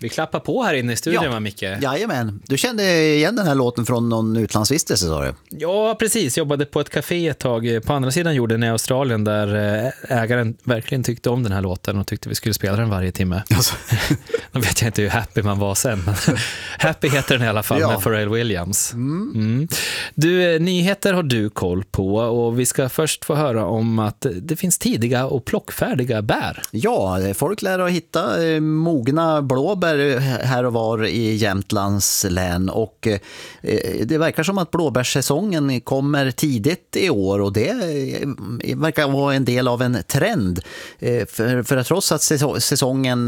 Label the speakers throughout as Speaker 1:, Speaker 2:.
Speaker 1: Vi klappar på här inne i studion, va, Micke?
Speaker 2: Jajamän. Du kände igen den här låten från någon utlandsvistelse, sa du?
Speaker 1: Ja, precis. Jobbade på ett café ett tag på andra sidan jorden i Australien där ägaren verkligen tyckte om den här låten och tyckte vi skulle spela den varje timme. Alltså. Nu vet jag inte hur happy man var sen, men Happy heter den i alla fall, med Pharrell Williams. Du, nyheter har du koll på och vi ska först få höra om att det finns tidiga och plockfärdiga bär.
Speaker 2: Ja, folk lär att hitta mogna blåbär här och var i Jämtlands län och det verkar som att blåbärssäsongen kommer tidigt i år och det verkar vara en del av en trend. För att trots att säsongen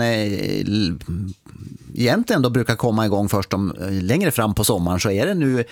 Speaker 2: egentligen då brukar komma igång först längre fram på sommaren, så är det nu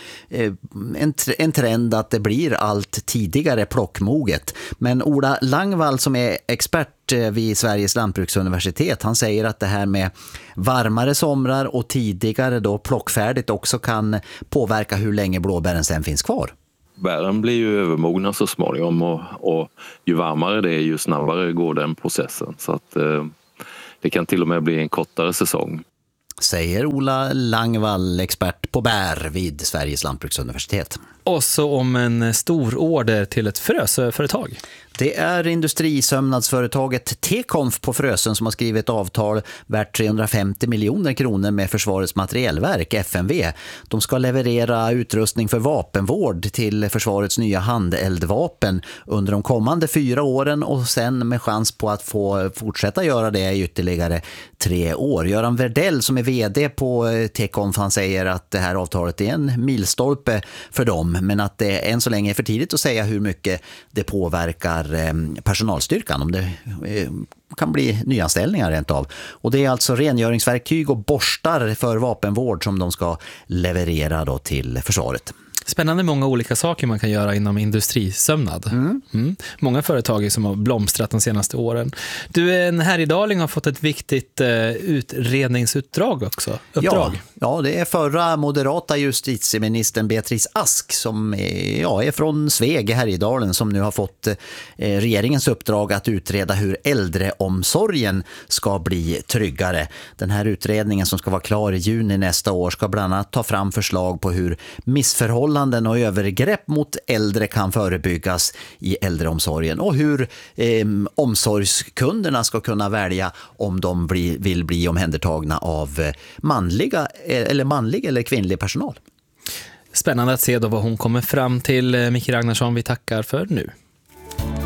Speaker 2: en trend att det blir allt tidigare plockmoget. Men Ola Langvall som är expert vid Sveriges lantbruksuniversitet, han säger att det här med varmare somrar och tidigare då plockfärdigt också kan påverka hur länge blåbären sen finns kvar.
Speaker 3: Bären blir ju övermogna så småningom och ju varmare det är ju snabbare går den processen, så att det kan till och med bli en kortare säsong.
Speaker 2: Säger Ola Langvall, expert på bär vid Sveriges lantbruksuniversitet.
Speaker 1: Och så om en stor order till ett Frösöföretag.
Speaker 2: Det är industrisömnadsföretaget T-Conf på Frösön som har skrivit avtal värt 350 miljoner kronor med Försvarets materielverk, FMV. De ska leverera utrustning för vapenvård till Försvarets nya handeldvapen under de kommande 4 åren och sen med chans på att få fortsätta göra det i ytterligare 3 år. Göran Verdell som är vd på T-Conf, han säger att det här avtalet är en milstolpe för dem, men att det än så länge är för tidigt att säga hur mycket det påverkar personalstyrkan, om det kan bli nyanställningar rent av. Och det är alltså rengöringsverktyg och borstar för vapenvård som de ska leverera då till försvaret.
Speaker 1: Spännande, många olika saker man kan göra inom industrisömnad. Många företag som har blomstrat de senaste åren. Du, en härjedaling har fått ett viktigt utredningsuppdrag också.
Speaker 2: Ja, det är förra moderata justitieministern Beatrice Ask som är från Sveg i Härjedalen, som nu har fått regeringens uppdrag att utreda hur äldreomsorgen ska bli tryggare. Den här utredningen som ska vara klar i juni nästa år ska bland annat ta fram förslag på hur missförhållanden och övergrepp mot äldre kan förebyggas i äldreomsorgen och hur omsorgskunderna ska kunna välja om de vill bli omhändertagna av manlig eller kvinnlig personal.
Speaker 1: Spännande att se då vad hon kommer fram till. Micke Ragnarsson, vi tackar för nu.